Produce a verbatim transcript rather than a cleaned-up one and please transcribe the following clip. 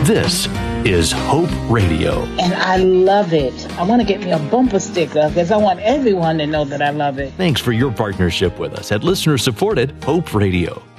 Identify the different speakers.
Speaker 1: This is Hope Radio.
Speaker 2: And I love it. I want to get me a bumper sticker because I want everyone to know that I love it.
Speaker 1: Thanks for your partnership with us at listener-supported Hope Radio.